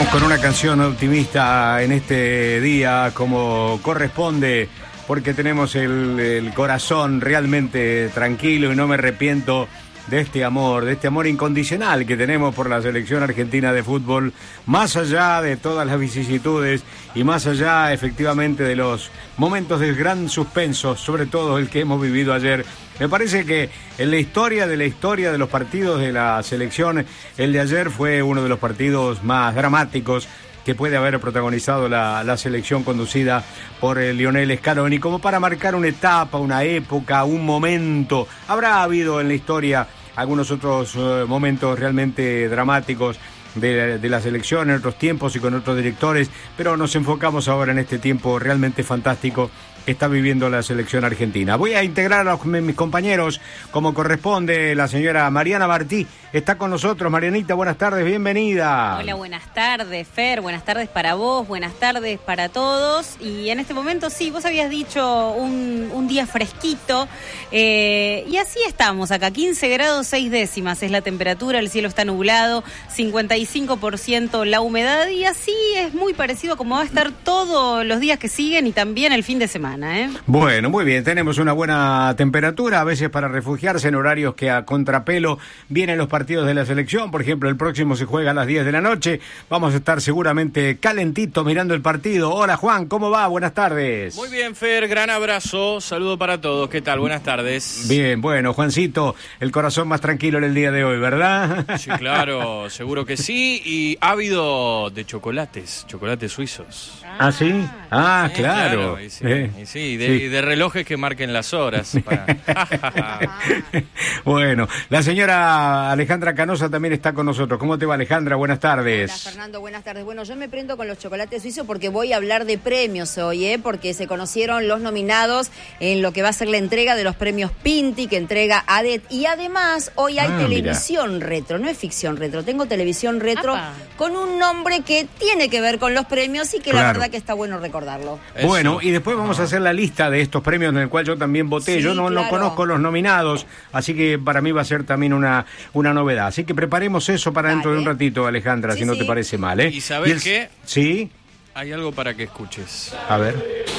Con una canción optimista en este día como corresponde, porque tenemos el corazón realmente tranquilo y no me arrepiento de este amor incondicional que tenemos por la selección argentina de fútbol, más allá de todas las vicisitudes y más allá efectivamente de los momentos de gran suspenso, sobre todo el que hemos vivido ayer. Me parece que en la historia de los partidos de la selección, el de ayer fue uno de los partidos más dramáticos que puede haber protagonizado la selección conducida por Lionel Scaloni, como para marcar una etapa, una época, un momento. Habrá habido en la historia algunos otros momentos realmente dramáticos de la selección en otros tiempos y con otros directores, pero nos enfocamos ahora en este tiempo realmente fantástico que está viviendo la selección argentina. Voy a integrar a mis compañeros como corresponde. La señora Mariana Martí está con nosotros. Marianita, buenas tardes, bienvenida. Hola, buenas tardes, Fer, buenas tardes para vos, buenas tardes para todos. Y en este momento, sí, vos habías dicho un día fresquito, y así estamos acá, 15 grados 6 décimas es la temperatura, el cielo está nublado, 55% la humedad, y así es muy parecido como va a estar todos los días que siguen y también el fin de semana. Bueno, muy bien, tenemos una buena temperatura, a veces para refugiarse en horarios que a contrapelo vienen los partidos de la selección. Por ejemplo, el próximo se juega a las 10 de la noche, vamos a estar seguramente calentitos mirando el partido. Hola Juan, ¿cómo va? Buenas tardes. Muy bien, Fer, gran abrazo, saludo para todos, ¿qué tal? Buenas tardes. Bien, bueno, Juancito, el corazón más tranquilo en el día de hoy, ¿verdad? Sí, claro, seguro que sí, y ávido de chocolates suizos. ¿Ah, sí? Ah, claro. Sí, de relojes que marquen las horas. Bueno, la señora Alejandra Canosa también está con nosotros. ¿Cómo te va, Alejandra? Buenas tardes. Hola, Fernando, buenas tardes. Bueno, yo me prendo con los chocolates suizos porque voy a hablar de premios hoy, porque se conocieron los nominados en lo que va a ser la entrega de los premios Pinti, que entrega ADET. Y además, hoy hay televisión retro, no es ficción retro, tengo televisión retro con un nombre que tiene que ver con los premios y que la verdad que está bueno recordarlo. Bueno, y después vamos a hacer la lista de estos premios en el cual yo también voté. Sí, yo no conozco los nominados, así que para mí va a ser también una novedad. Así que preparemos eso para dentro de un ratito, Alejandra, si no te parece mal. ¿Y sabes qué? Sí. Hay algo para que escuches. A ver.